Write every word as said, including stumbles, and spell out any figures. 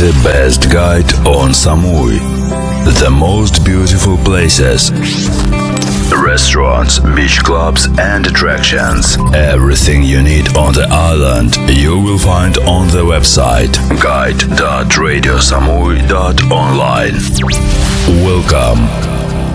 The best guide on Samui. The most beautiful places, restaurants, beach clubs and attractions. Everything you need on the island you will find on the website guide dot radio samui dot online. Welcome